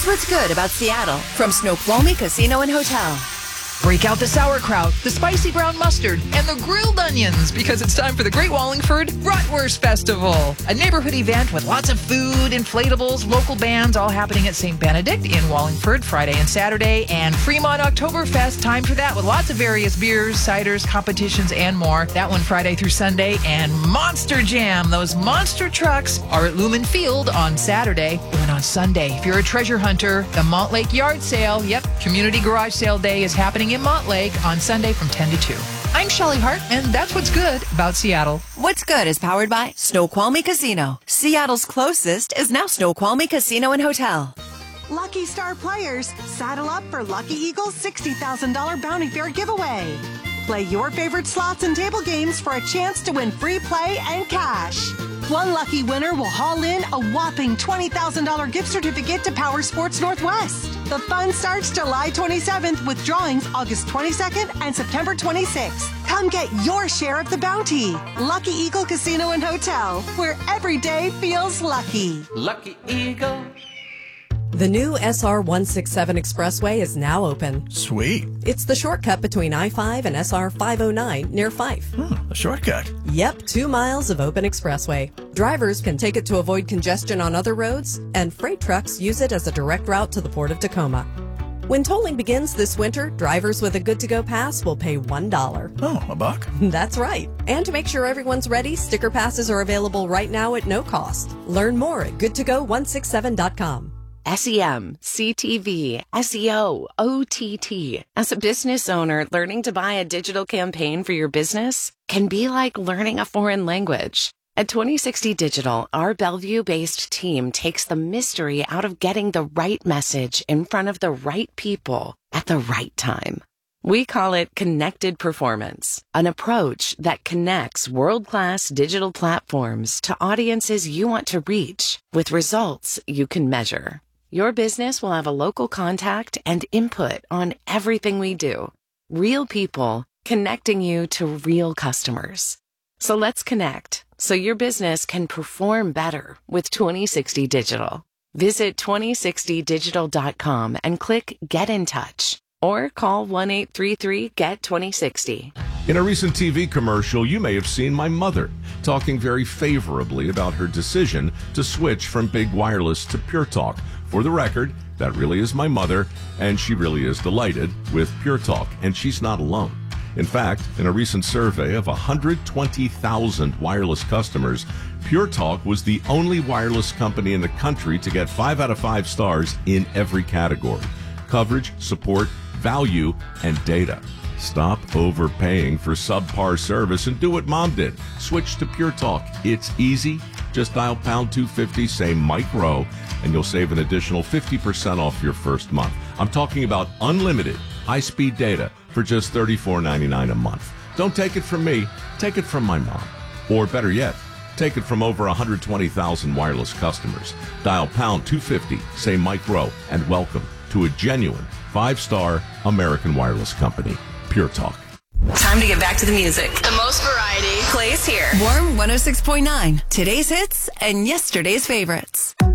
what's good about Seattle from Snoqualmie Casino and Hotel. Break out the sauerkraut, the spicy brown mustard, and the grilled onions because it's time for the Great Wallingford Bratwurst Festival, a neighborhood event with lots of food, inflatables, local bands, all happening at St. Benedict in Wallingford Friday and Saturday, and Fremont Oktoberfest, time for that with lots of various beers, ciders, competitions, and more. That one Friday through Sunday, and Monster Jam. Those monster trucks are at Lumen Field on Saturday. And on Sunday, if you're a treasure hunter, the Montlake Yard Sale, Community Garage Sale Day is happening in Montlake on Sunday from 10 to 2. I'm Shelley Hart, and that's what's good about Seattle. What's Good is powered by Snoqualmie Casino. Seattle's closest is now Snoqualmie Casino and Hotel. Lucky Star players, saddle up for Lucky Eagle's $60,000 Bounty Fair giveaway. Play your favorite slots and table games for a chance to win free play and cash. One lucky winner will haul in a whopping $20,000 gift certificate to Power Sports Northwest. The fun starts July 27th with drawings August 22nd and September 26th. Come get your share of the bounty. Lucky Eagle Casino and Hotel, where every day feels lucky. Lucky Eagle. The new SR 167 Expressway is now open. Sweet. It's the shortcut between I-5 and SR 509 near Fife. A shortcut. Yep, 2 miles of open expressway. Drivers can take it to avoid congestion on other roads, and freight trucks use it as a direct route to the Port of Tacoma. When tolling begins this winter, drivers with a good-to-go pass will pay $1. Oh, $1? That's right. And to make sure everyone's ready, sticker passes are available right now at no cost. Learn more at goodtogo167.com. SEM, CTV, SEO, OTT. As a business owner, learning to buy a digital campaign for your business can be like learning a foreign language. At 2060 Digital, our Bellevue-based team takes the mystery out of getting the right message in front of the right people at the right time. We call it Connected Performance, an approach that connects world-class digital platforms to audiences you want to reach with results you can measure. Your business will have a local contact and input on everything we do. Real people connecting you to real customers. So let's connect so your business can perform better with 2060 Digital. Visit 2060digital.com and click Get in Touch or call 1-833-GET-2060. In a recent TV commercial, you may have seen my mother talking very favorably about her decision to switch from Big Wireless to Pure Talk. For the record, that really is my mother, and she really is delighted with Pure Talk, and she's not alone. In fact, in a recent survey of 120,000 wireless customers, Pure Talk was the only wireless company in the country to get 5 out of 5 stars in every category: coverage, support, value, and data. Stop overpaying for subpar service and do what Mom did. Switch to Pure Talk. It's easy. Just dial pound 250, say Mike Rowe, and you'll save an additional 50% off your first month. I'm talking about unlimited high-speed data for just $34.99 a month. Don't take it from me. Take it from my mom. Or better yet, take it from over 120,000 wireless customers. Dial pound 250, say Mike Rowe, and welcome to a genuine 5-star American wireless company, Pure Talk. Time to get back to the music. The most variety Plays here. Warm 106.9. Today's hits and yesterday's favorites.